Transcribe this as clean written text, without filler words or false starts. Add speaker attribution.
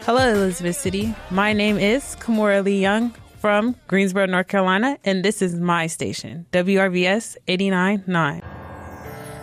Speaker 1: Hello, Elizabeth City. My name is Kamora Lee Young from Greensboro, North Carolina, and this is my station, WRVS 89.9.